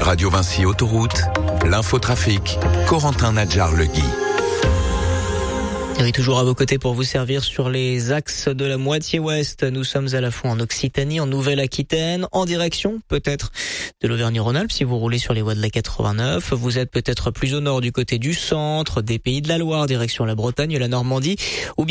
Radio Vinci Autoroute, l'infotrafic, Corentin Nadjar-Legui. Et oui, toujours à vos côtés pour vous servir sur les axes de la moitié ouest. Nous sommes à la fois en Occitanie, en Nouvelle-Aquitaine, en direction peut-être de l'Auvergne-Rhône-Alpes si vous roulez sur les voies de la 89. Vous êtes peut-être plus au nord du côté du centre, des Pays de la Loire, direction la Bretagne, la Normandie, ou bien